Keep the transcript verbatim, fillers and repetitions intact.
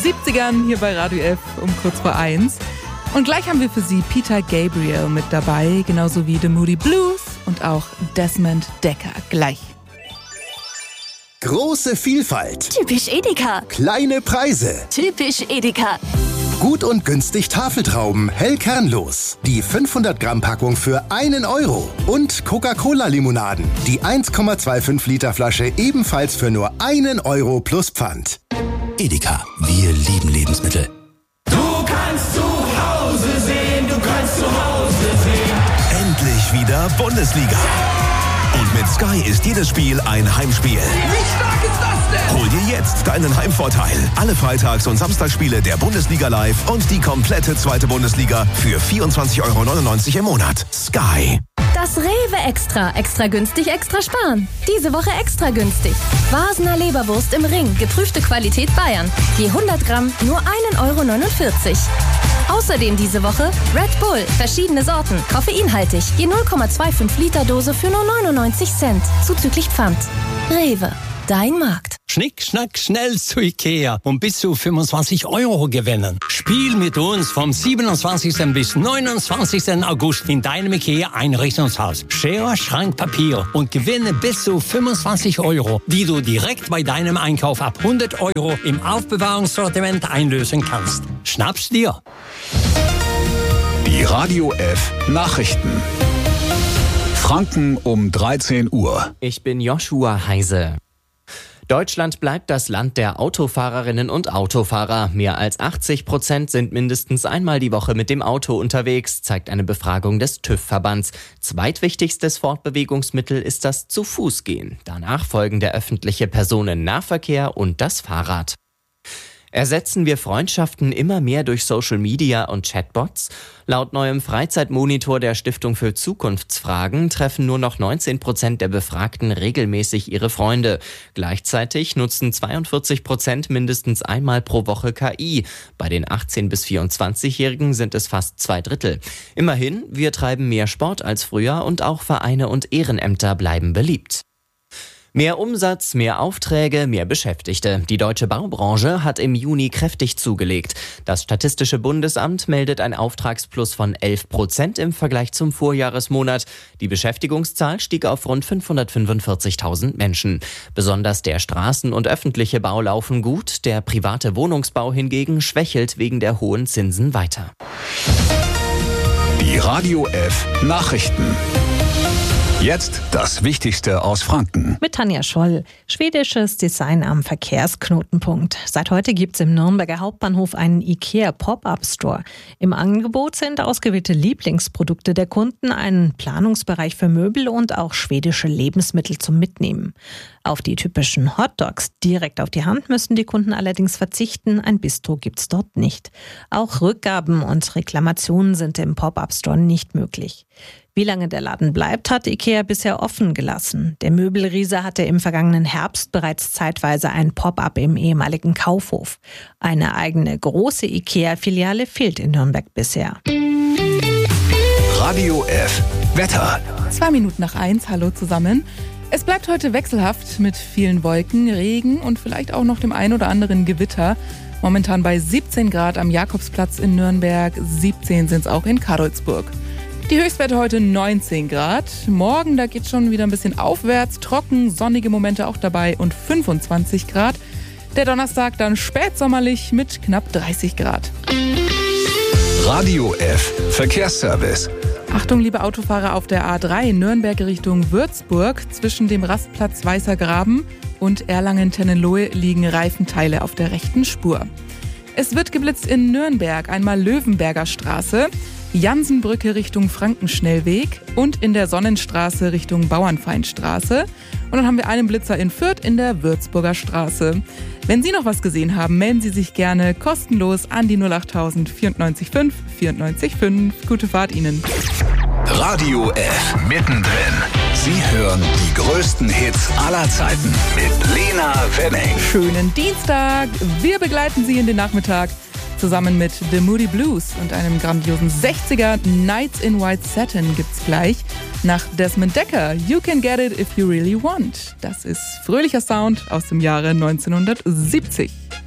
siebzigern hier bei Radio F um kurz vor eins. Und gleich haben wir für Sie Peter Gabriel mit dabei, genauso wie The Moody Blues und auch Desmond Dekker. Gleich. Große Vielfalt. Typisch Edeka. Kleine Preise. Typisch Edeka. Gut und günstig Tafeltrauben, hell kernlos. Die fünfhundert Gramm Packung für einen Euro. Und Coca-Cola-Limonaden. Die eins Komma fünfundzwanzig Liter Flasche ebenfalls für nur einen Euro plus Pfand. Edeka, wir lieben Lebensmittel. Du kannst zu Hause sehen, du kannst zu Hause sehen. Endlich wieder Bundesliga. Und mit Sky ist jedes Spiel ein Heimspiel. Wie stark ist das denn? Hol dir jetzt deinen Heimvorteil. Alle Freitags- und Samstagsspiele der Bundesliga live und die komplette zweite Bundesliga für vierundzwanzig Euro neunundneunzig im Monat. Sky. Das Rewe Extra. Extra günstig, extra sparen. Diese Woche extra günstig. Wasener Leberwurst im Ring. Geprüfte Qualität Bayern. Je hundert Gramm nur einen Euro neunundvierzig. Außerdem diese Woche Red Bull. Verschiedene Sorten. Koffeinhaltig. Je null Komma fünfundzwanzig Liter Dose für nur neunundneunzig Cent. Zuzüglich Pfand. Rewe. Dein Markt. Schnick, schnack, schnell zu Ikea und bis zu fünfundzwanzig Euro gewinnen. Spiel mit uns vom siebenundzwanzigsten bis neunundzwanzigsten August in deinem Ikea-Einrichtungshaus. Schere, Schrank, Papier und gewinne bis zu fünfundzwanzig Euro, die du direkt bei deinem Einkauf ab hundert Euro im Aufbewahrungssortiment einlösen kannst. Schnapp's dir! Die Radio F Nachrichten. Franken um dreizehn Uhr. Ich bin Joshua Heise. Deutschland bleibt das Land der Autofahrerinnen und Autofahrer. Mehr als achtzig Prozent sind mindestens einmal die Woche mit dem Auto unterwegs, zeigt eine Befragung des TÜV-Verbands. Zweitwichtigstes Fortbewegungsmittel ist das Zu-Fuß-Gehen. Danach folgen der öffentliche Personennahverkehr und das Fahrrad. Ersetzen wir Freundschaften immer mehr durch Social Media und Chatbots? Laut neuem Freizeitmonitor der Stiftung für Zukunftsfragen treffen nur noch neunzehn Prozent der Befragten regelmäßig ihre Freunde. Gleichzeitig nutzen zweiundvierzig Prozent mindestens einmal pro Woche K I. Bei den achtzehn- bis vierundzwanzigjährigen sind es fast zwei Drittel. Immerhin, wir treiben mehr Sport als früher und auch Vereine und Ehrenämter bleiben beliebt. Mehr Umsatz, mehr Aufträge, mehr Beschäftigte. Die deutsche Baubranche hat im Juni kräftig zugelegt. Das Statistische Bundesamt meldet ein Auftragsplus von elf Prozent im Vergleich zum Vorjahresmonat. Die Beschäftigungszahl stieg auf rund fünfhundertfünfundvierzigtausend Menschen. Besonders der Straßen- und öffentliche Bau laufen gut. Der private Wohnungsbau hingegen schwächelt wegen der hohen Zinsen weiter. Die Radio F Nachrichten. Jetzt das Wichtigste aus Franken. Mit Tanja Scholl. Schwedisches Design am Verkehrsknotenpunkt. Seit heute gibt es im Nürnberger Hauptbahnhof einen IKEA Pop-Up-Store. Im Angebot sind ausgewählte Lieblingsprodukte der Kunden, ein Planungsbereich für Möbel und auch schwedische Lebensmittel zum Mitnehmen. Auf die typischen Hotdogs direkt auf die Hand müssen die Kunden allerdings verzichten. Ein Bistro gibt's dort nicht. Auch Rückgaben und Reklamationen sind im Pop-Up-Store nicht möglich. Wie lange der Laden bleibt, hat IKEA bisher offen gelassen. Der Möbelriese hatte im vergangenen Herbst bereits zeitweise ein Pop-up im ehemaligen Kaufhof. Eine eigene große IKEA-Filiale fehlt in Nürnberg bisher. Radio F Wetter. Zwei Minuten nach eins, hallo zusammen. Es bleibt heute wechselhaft mit vielen Wolken, Regen und vielleicht auch noch dem ein oder anderen Gewitter. Momentan bei siebzehn Grad am Jakobsplatz in Nürnberg, siebzehn sind es auch in Karlsburg. Die Höchstwerte heute neunzehn Grad. Morgen, da geht schon wieder ein bisschen aufwärts. Trocken, sonnige Momente auch dabei und fünfundzwanzig Grad. Der Donnerstag dann spätsommerlich mit knapp dreißig Grad. Radio F Verkehrsservice. Achtung, liebe Autofahrer auf der A drei Nürnberg Richtung Würzburg. Zwischen dem Rastplatz Weißer Graben und Erlangen-Tennenlohe liegen Reifenteile auf der rechten Spur. Es wird geblitzt in Nürnberg, einmal Löwenberger Straße, Jansenbrücke Richtung Frankenschnellweg und in der Sonnenstraße Richtung Bauernfeindstraße. Und dann haben wir einen Blitzer in Fürth in der Würzburger Straße. Wenn Sie noch was gesehen haben, melden Sie sich gerne kostenlos an die null acht tausend vierundneunzig fünf vierundneunzig fünf. Gute Fahrt Ihnen. Radio F mittendrin. Sie hören die größten Hits aller Zeiten mit Lena Wenning. Schönen Dienstag. Wir begleiten Sie in den Nachmittag zusammen mit The Moody Blues und einem grandiosen sechziger. Nights in White Satin gibt's gleich. Nach Desmond Dekker, You Can Get It If You Really Want. Das ist fröhlicher Sound aus dem Jahre neunzehnhundertsiebzig.